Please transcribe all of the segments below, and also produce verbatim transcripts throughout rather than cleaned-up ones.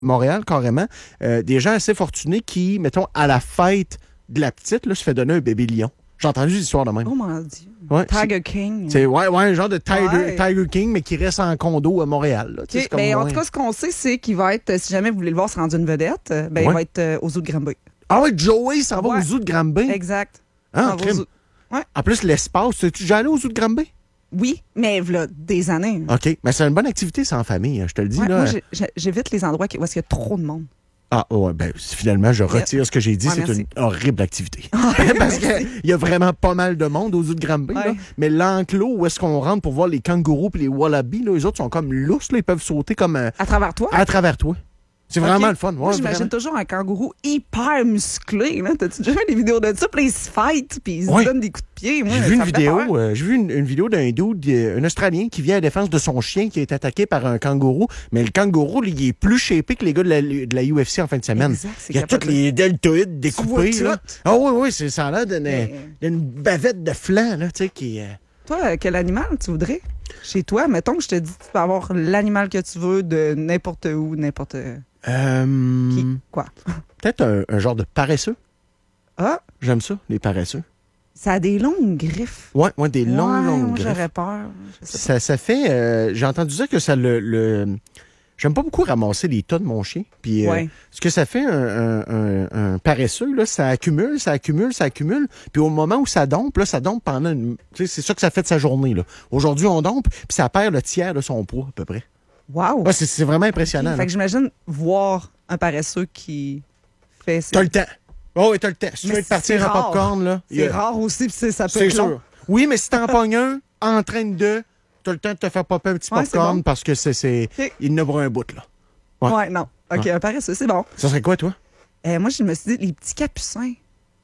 Montréal, carrément, euh, des gens assez fortunés qui, mettons, à la fête de la petite, là, se fait donner un bébé lion. J'ai entendu des histoires de même. Oh mon Dieu. Ouais, Tiger c'est, King. C'est, ouais, ouais, un genre de Tiger, Ouais. Tiger King, mais qui reste en condo à Montréal. Là. Tu sais, Okay, c'est comme ben, en loin. tout cas, ce qu'on sait, c'est qu'il va être, si jamais vous voulez le voir se rendre une vedette, euh, ben, Ouais. il va être euh, aux Zoos de Granby. Ah ouais, Joey s'en va Ouais. aux Zoos de Granby. Exact. Ah, S'en va aux crime. Zoos. Ouais. En plus, l'espace, tu es déjà allé aux Zoos de Granby? Oui, mais voilà, des années. OK. Mais c'est une bonne activité, ça, en famille, hein, je te le dis. Ouais, là. moi, j'ai- j'ai- j'évite les endroits qui- où est-ce qu'il y a trop de monde. Ah, ouais, ben, finalement, je retire ce que j'ai dit. Ouais, c'est merci. une horrible activité. Parce qu'il y a vraiment pas mal de monde aux Zoos de Granby. Ouais. Là. Mais l'enclos où est-ce qu'on rentre pour voir les kangourous et les wallabies, là, les autres sont comme lousses. Là, ils peuvent sauter comme euh, À travers toi? à travers toi. C'est vraiment Ok. le fun. Ouais, Moi, j'imagine vraiment. toujours un kangourou hyper musclé. Là. T'as-tu déjà vu des vidéos de ça? Puis là, ils se fightent, puis ils se Ouais. donnent des coups de pied. Moi, J'ai vu ça une me fait vidéo, peur. euh, j'ai vu une, une vidéo d'un dude, euh, un Australien qui vient à la défense de son chien qui a été attaqué par un kangourou. Mais le kangourou, lui, il est plus shapé que les gars de la, de la U F C en fin de semaine. Exact, c'est Il y a capable tous les deltoïdes découpés. vois Là. tout. Ah oui, oui, c'est, ça a l'air d'une, Mais- d'une bavette de flanc, là, tu sais, qui... euh, Toi, euh, quel animal tu voudrais? Chez toi, mettons que je te dis tu peux avoir l'animal que tu veux de n'importe où, n'importe Euh, qui. Quoi? Peut-être un, un genre de paresseux. Ah, J'aime ça, les paresseux. ça a des longues griffes. Ouais, ouais, des longues, Ouais, longues moi, griffes. j'aurais peur. Je sais Ça, ça fait... euh, j'ai entendu dire que ça le... le j'aime pas beaucoup ramasser les tas de mon chien. Puis euh, Ouais. ce que ça fait, un, un, un, un paresseux, là, ça accumule, ça accumule, ça accumule. Puis au moment où ça dompe, là, ça dompe pendant une... Tu sais, c'est ça que ça fait de sa journée. Là. Aujourd'hui, on dompe, puis ça perd le tiers de son poids, à peu près. pas. Wow! Ouais, c'est, c'est vraiment impressionnant. Fait là. que j'imagine voir un paresseux qui fait... T'as le temps. Oh, oui, t'as le temps. Si tu Mais veux te partir c'est en rare. popcorn, là... il y C'est a- rare aussi, puis c'est- ça peut C'est être long. sûr. Oui, mais si t'en pognes un, entraîne deux, t'as le temps de te faire popper un petit Ouais, c'est popcorn bon. parce que c'est, c'est... Ok. il n'a pas un bout, là. Ouais. Ouais, non. OK, un paresseux, c'est bon. Ça serait quoi, toi? Euh, moi, je me suis dit, les petits capucins.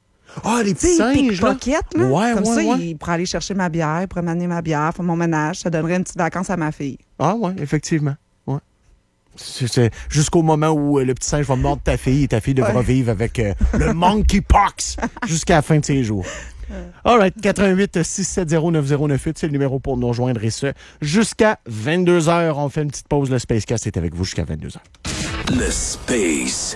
Ah, les Tu petits sais, singes, là. pickpocket, là. Ouais, Comme ouais, ça, ouais. il pourrait aller chercher ma bière, il pourrait m'amener ma bière, faire mon ménage. Ça donnerait une petite vacance à ma fille. Ah, ouais, effectivement. Ouais. C'est, c'est jusqu'au moment où euh, le petit singe va mordre ta fille et ta fille devra Ouais. vivre avec euh, le monkeypox jusqu'à la fin de ses jours. All right, quatre un huit, six sept zéro, neuf zéro neuf huit, c'est le numéro pour nous rejoindre. Et ce, jusqu'à vingt-deux heures, on fait une petite pause. Le Spacecast est avec vous jusqu'à vingt-deux heures. Le Space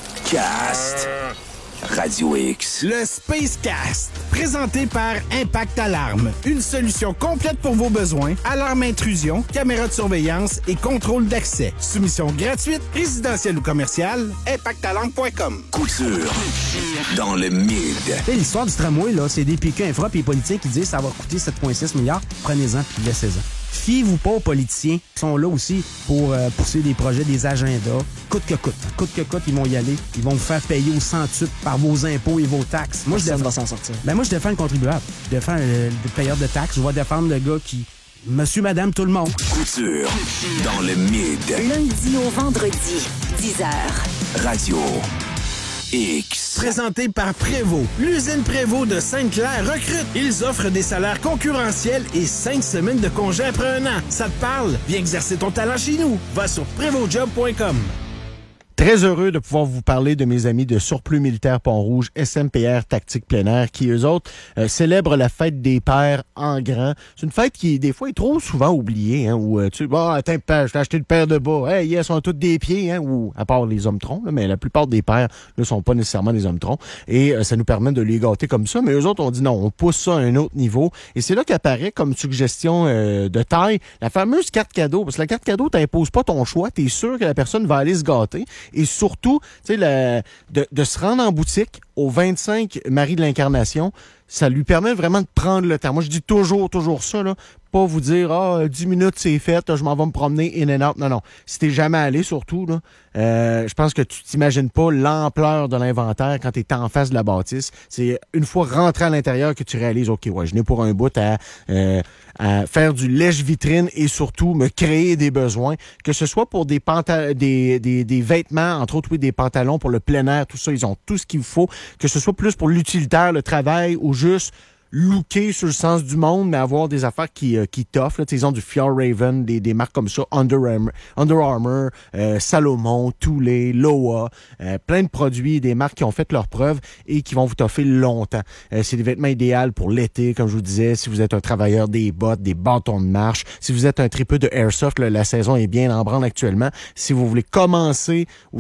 Cast. Radio X. Le Spacecast, présenté par Impact Alarme. Une solution complète pour vos besoins. Alarme intrusion, caméra de surveillance et contrôle d'accès. Soumission gratuite, résidentielle ou commerciale. impact alarme point com. Couture. Dans le mid. Tu sais, l'histoire du tramway, là, c'est des piquets infra et les politiciens qui disent que ça va coûter sept virgule six milliards. Prenez-en puis laissez-en. Fiez-vous pas aux politiciens qui sont là aussi pour euh, pousser des projets, des agendas. Coûte que coûte. Coûte que coûte, ils vont y aller. Ils vont vous faire payer au centuple par vos impôts et vos taxes. Moi, je Personne défends... va s'en sortir. Ben, moi, je défends le contribuable. Je défends le, le payeur de taxes. Je vais défendre le gars qui... Monsieur, madame, tout le monde. Couture. Dans le mid. Lundi au vendredi, dix heures. Radio X. Présenté par Prévost. L'usine Prévost de Sainte-Claire recrute. Ils offrent des salaires concurrentiels et cinq semaines de congé après un an. Ça te parle? Viens exercer ton talent chez nous. Va sur prévost job point com. Très heureux de pouvoir vous parler de mes amis de Surplus Militaire Pont-Rouge, S M P R Tactique Plein Air, qui, eux autres, euh, célèbrent la fête des pères en grand. C'est une fête qui, des fois, est trop souvent oubliée, hein, où euh, tu bon, attends, père, je t'ai acheté le père de bas. Hey, yes, sont tous des pieds, hein, ou à part les hommes troncs, là, mais la plupart des pères ne sont pas nécessairement des hommes troncs. Et euh, ça nous permet de les gâter comme ça. Mais eux autres, on dit non, on pousse ça à un autre niveau. Et c'est là qu'apparaît comme suggestion euh, de taille la fameuse carte cadeau. Parce que la carte cadeau, t'imposes pas ton choix. T'es sûr que la personne va aller se gâter. Et surtout, tu sais, la- de, de se rendre en boutique au vingt-cinq Marie de l'Incarnation, ça lui permet vraiment de prendre le temps. Moi, je dis toujours, toujours ça, là. Pas vous dire, ah, dix minutes, c'est fait, je m'en vais me promener in and out. Non, non. Si t'es jamais allé, surtout, là, euh, je pense que tu t'imagines pas l'ampleur de l'inventaire quand t'es en face de la bâtisse. C'est une fois rentré à l'intérieur que tu réalises, OK, ouais, je n'ai pour un bout à, euh, à faire du lèche-vitrine et surtout me créer des besoins, que ce soit pour des, panta- des, des, des vêtements, entre autres, oui, des pantalons pour le plein air, tout ça, ils ont tout ce qu'il faut, que ce soit plus pour l'utilitaire, le travail ou juste looker sur le sens du monde, mais avoir des affaires qui, euh, qui t'offrent. Là. Ils ont du Fjallraven, des, des marques comme ça, Under Armour, Under Armour euh, Salomon, Thule, Loa, euh, plein de produits, des marques qui ont fait leurs preuves et qui vont vous toffer longtemps. Euh, c'est des vêtements idéaux pour l'été, comme je vous disais, si vous êtes un travailleur des bottes, des bâtons de marche, si vous êtes un tripeux de airsoft, là, la saison est bien en branle actuellement. Si vous voulez commencer